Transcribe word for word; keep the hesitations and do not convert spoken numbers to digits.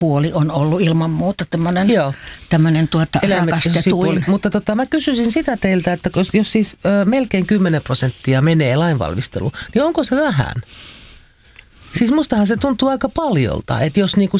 puoli on ollut ilman muuta tämmöinen, tämmöinen tuota rakastetuin. Mutta tota, mä kysyisin sitä teiltä, että jos, jos siis ö, melkein kymmenen prosenttia menee lainvalmisteluun, niin onko se vähän? Siis mustahan se tuntuu aika paljolta, että jos niinku